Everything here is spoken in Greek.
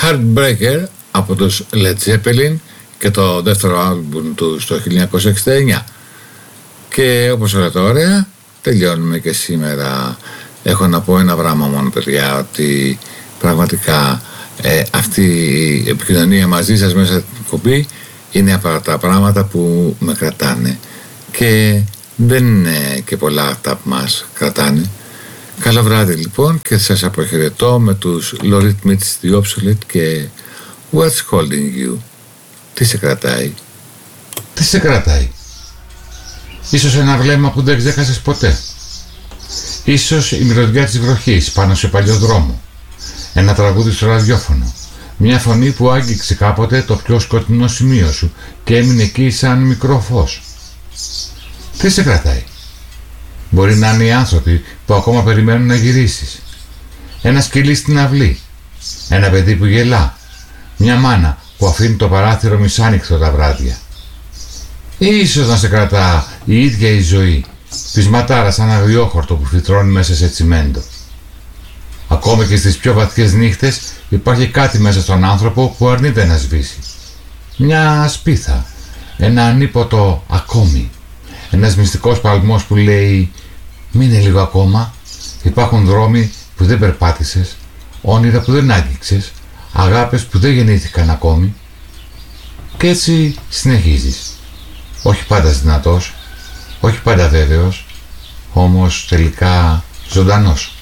Heartbreaker από τους Led Zeppelin και το δεύτερο άλμπουμ του στο 1969. Και όπως όλα ωραία, τελειώνουμε και σήμερα. Έχω να πω ένα πράγμα μόνο, παιδιά, ότι πραγματικά αυτή η επικοινωνία μαζί σας μέσα στην κομπή είναι από τα πράγματα που με κρατάνε, και δεν είναι και πολλά αυτά που μας κρατάνε. Καλό βράδυ λοιπόν, και σας αποχαιρετώ με τους Loritmits The Obsolete και What's Holding You. Τι σε κρατάει? Τι σε κρατάει? Ίσως ένα βλέμμα που δεν ξέχασες ποτέ. Ίσως η μυρωδιά της βροχής πάνω σε παλιό δρόμο. Ένα τραγούδι στο ραδιόφωνο. Μια φωνή που άγγιξε κάποτε το πιο σκοτεινό σημείο σου και έμεινε εκεί σαν μικρό φως. Τι σε κρατάει? Μπορεί να είναι οι άνθρωποι που ακόμα περιμένουν να γυρίσεις. Ένα σκυλί στην αυλή. Ένα παιδί που γελά. Μια μάνα που αφήνει το παράθυρο μισάνοιχτο τα βράδια. Ίσως να σε κρατά η ίδια η ζωή, πεισματάρα σαν αγριόχορτο που φυτρώνει μέσα σε τσιμέντο. Ακόμα και στις πιο βαθιές νύχτες υπάρχει κάτι μέσα στον άνθρωπο που αρνείται να σβήσει. Μια σπίθα, ένα ανίποτο ακόμη, ένας μυστικός παλμός που λέει «Μείνε λίγο ακόμα, υπάρχουν δρόμοι που δεν περπάτησες, όνειρα που δεν άγγιξες, αγάπες που δεν γεννήθηκαν ακόμη». Και έτσι συνεχίζεις. Όχι πάντα δυνατός, όχι πάντα βέβαιος, όμως τελικά ζωντανός.